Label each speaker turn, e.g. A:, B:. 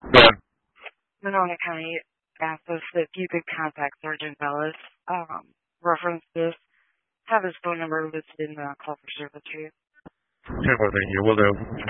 A: Go ahead.
B: Monona County asked us if you could contact Sergeant Bellis, reference this, have his phone number listed in the call for service for you.
A: Okay, well, thank you. Will do.